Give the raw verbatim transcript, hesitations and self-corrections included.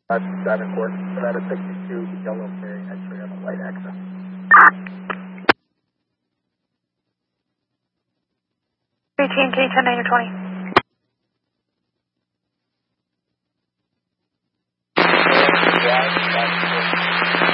five Davenport, Nevada sixty-two, yellow carrying X-ray on the light axis. T N T ten nine twenty.